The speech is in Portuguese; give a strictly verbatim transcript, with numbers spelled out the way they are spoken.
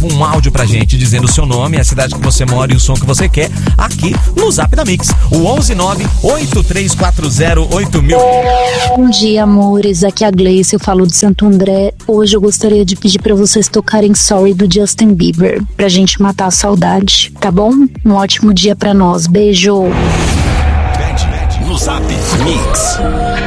um áudio pra gente dizendo o seu nome, a cidade que você mora e o som que você quer aqui no Zap da Mix. O onze nove oito três quatro zero oito mil. Bom dia, amores. Aqui é a Gleice, eu falo de Santo André. Hoje eu gostaria de pedir pra vocês tocarem Sorry do Justin Bieber, pra gente matar a saudade, tá bom? Um ótimo dia pra nós. Beijo! No Zap Mix.